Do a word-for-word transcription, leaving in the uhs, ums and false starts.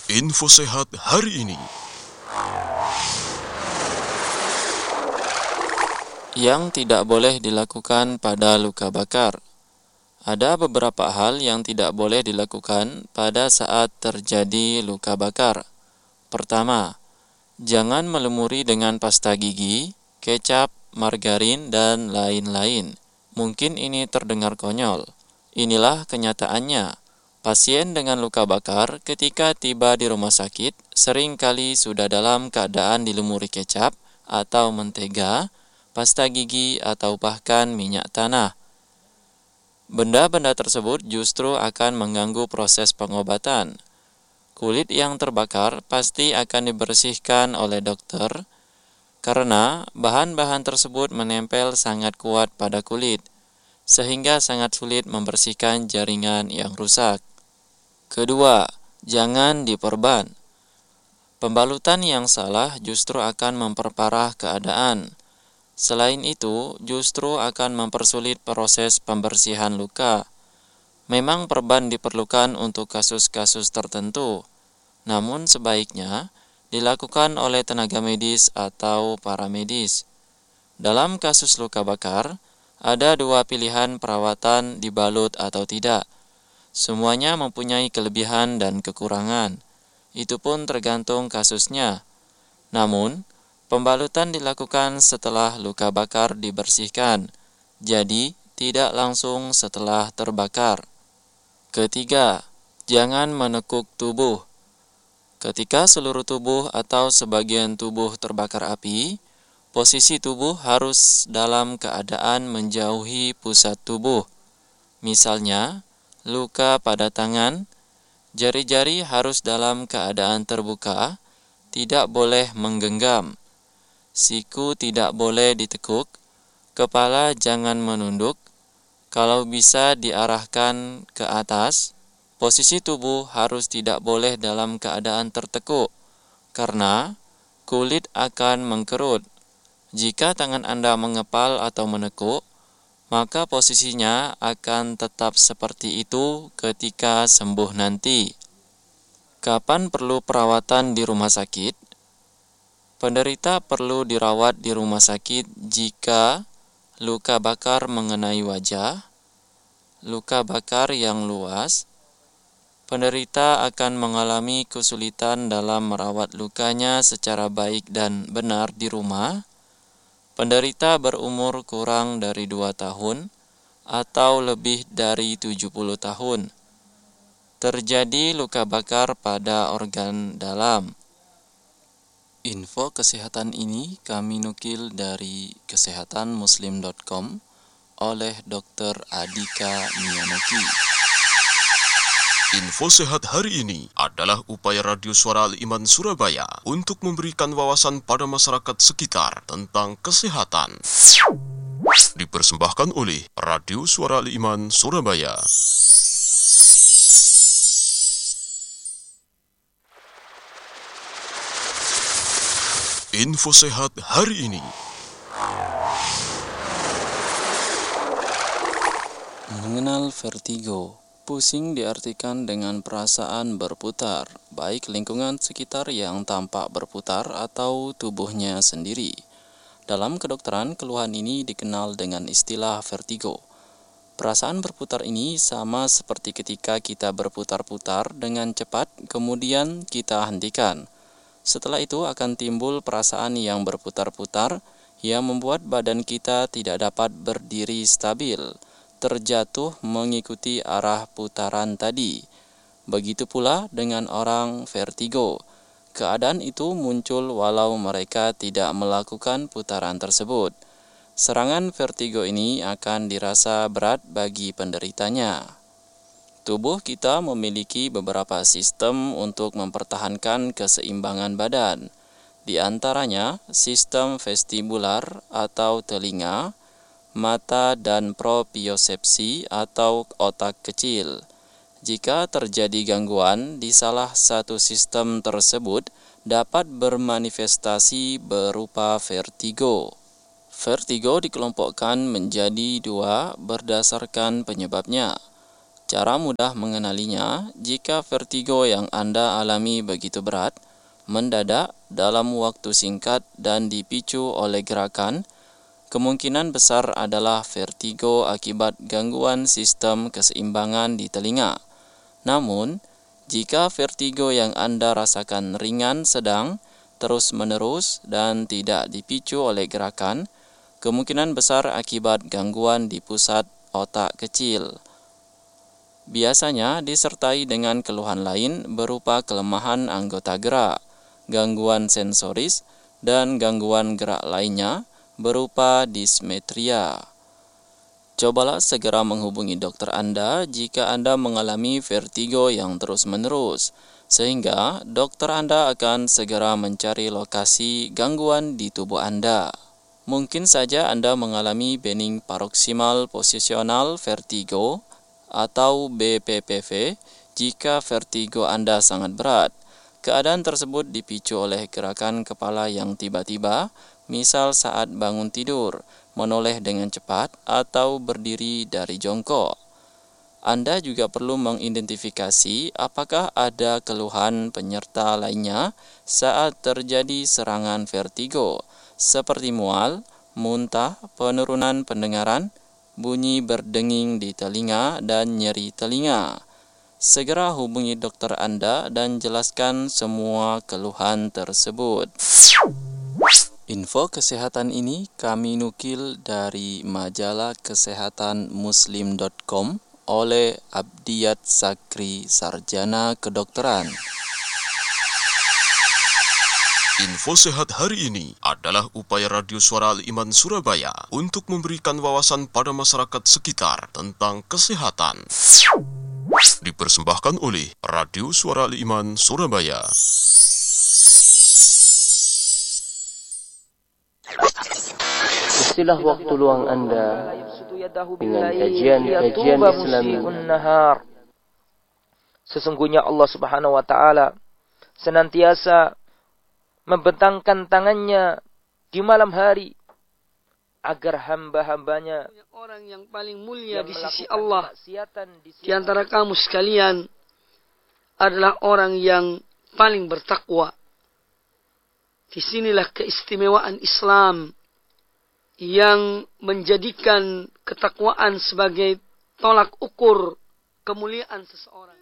Info sehat hari ini. Yang tidak boleh dilakukan pada luka bakar. Ada beberapa hal yang tidak boleh dilakukan pada saat terjadi luka bakar. Pertama, jangan melumuri dengan pasta gigi, kecap, margarin, dan lain-lain. Mungkin ini terdengar konyol. Inilah kenyataannya. Pasien dengan luka bakar ketika tiba di rumah sakit seringkali sudah dalam keadaan dilumuri kecap atau mentega, pasta gigi, atau bahkan minyak tanah. Benda-benda tersebut justru akan mengganggu proses pengobatan. Kulit yang terbakar pasti akan dibersihkan oleh dokter karena bahan-bahan tersebut menempel sangat kuat pada kulit, sehingga sangat sulit membersihkan jaringan yang rusak. Kedua, jangan diperban. Pembalutan yang salah justru akan memperparah keadaan. Selain itu, justru akan mempersulit proses pembersihan luka. Memang perban diperlukan untuk kasus-kasus tertentu, namun sebaiknya dilakukan oleh tenaga medis atau paramedis. Dalam kasus luka bakar, ada dua pilihan perawatan dibalut atau tidak. Semuanya mempunyai kelebihan dan kekurangan. Itu pun tergantung kasusnya. Namun, pembalutan dilakukan setelah luka bakar dibersihkan, jadi tidak langsung setelah terbakar. Ketiga, jangan menekuk tubuh. Ketika seluruh tubuh atau sebagian tubuh terbakar api, posisi tubuh harus dalam keadaan menjauhi pusat tubuh. Misalnya, luka pada tangan, jari-jari harus dalam keadaan terbuka, tidak boleh menggenggam. Siku tidak boleh ditekuk, kepala jangan menunduk. Kalau bisa diarahkan ke atas, posisi tubuh harus tidak boleh dalam keadaan tertekuk, karena kulit akan mengkerut. Jika tangan Anda mengepal atau menekuk, maka posisinya akan tetap seperti itu ketika sembuh nanti. Kapan perlu perawatan di rumah sakit? Penderita perlu dirawat di rumah sakit jika luka bakar mengenai wajah, luka bakar yang luas. Penderita akan mengalami kesulitan dalam merawat lukanya secara baik dan benar di rumah. Penderita berumur kurang dari dua tahun atau lebih dari tujuh puluh tahun. Terjadi luka bakar pada organ dalam. Info kesehatan ini kami nukil dari kesehatan muslim dot com oleh dokter Adika Miyanuki. Info sehat hari ini adalah upaya Radio Suara Al-Iman Surabaya untuk memberikan wawasan pada masyarakat sekitar tentang kesehatan. Dipersembahkan oleh Radio Suara Al-Iman Surabaya. Info sehat hari ini. Mengenal vertigo. Pusing diartikan dengan perasaan berputar, baik lingkungan sekitar yang tampak berputar atau tubuhnya sendiri. Dalam kedokteran, keluhan ini dikenal dengan istilah vertigo. Perasaan berputar ini sama seperti ketika kita berputar-putar dengan cepat, kemudian kita hentikan. Setelah itu akan timbul perasaan yang berputar-putar yang membuat badan kita tidak dapat berdiri stabil, terjatuh mengikuti arah putaran tadi. Begitu pula dengan orang vertigo. Keadaan itu muncul walau mereka tidak melakukan putaran tersebut. Serangan vertigo ini akan dirasa berat bagi penderitanya. Tubuh kita memiliki beberapa sistem untuk mempertahankan keseimbangan badan. Di antaranya sistem vestibular atau telinga, mata, dan propriosepsi atau otak kecil. Jika terjadi gangguan di salah satu sistem tersebut, dapat bermanifestasi berupa vertigo. Vertigo dikelompokkan menjadi dua berdasarkan penyebabnya. Cara mudah mengenalinya, jika vertigo yang Anda alami begitu berat, mendadak, dalam waktu singkat dan dipicu oleh gerakan, kemungkinan besar adalah vertigo akibat gangguan sistem keseimbangan di telinga. Namun, jika vertigo yang Anda rasakan ringan, sedang, terus-menerus, dan tidak dipicu oleh gerakan, kemungkinan besar akibat gangguan di pusat otak kecil. Biasanya disertai dengan keluhan lain berupa kelemahan anggota gerak, gangguan sensoris, dan gangguan gerak lainnya berupa dismetria. Cobalah segera menghubungi dokter Anda jika Anda mengalami vertigo yang terus-menerus, sehingga dokter Anda akan segera mencari lokasi gangguan di tubuh Anda. Mungkin saja Anda mengalami benign paroxysmal positional vertigo atau B P P V jika vertigo Anda sangat berat. Keadaan tersebut dipicu oleh gerakan kepala yang tiba-tiba, misal saat bangun tidur, menoleh dengan cepat, atau berdiri dari jongkok. Anda juga perlu mengidentifikasi apakah ada keluhan penyerta lainnya saat terjadi serangan vertigo, seperti mual, muntah, penurunan pendengaran, bunyi berdenging di telinga, dan nyeri telinga. Segera hubungi dokter Anda dan jelaskan semua keluhan tersebut. Info kesehatan ini kami nukil dari majalah kesehatan muslim dot com oleh Abdiyat Sakri, Sarjana Kedokteran. Info sehat hari ini adalah upaya Radio Suara Al-Iman Surabaya untuk memberikan wawasan pada masyarakat sekitar tentang kesehatan. Dipersembahkan oleh Radio Suara Al-Iman Surabaya. Istilah waktu luang Anda dengan kajian-kajian Islami. Sesungguhnya Allah Subhanahu wa taala senantiasa membentangkan tangannya di malam hari agar hamba-hambanya, orang yang paling mulia di sisi Allah di antara kamu sekalian adalah orang yang paling bertakwa. Disinilah keistimewaan Islam yang menjadikan ketakwaan sebagai tolak ukur kemuliaan seseorang.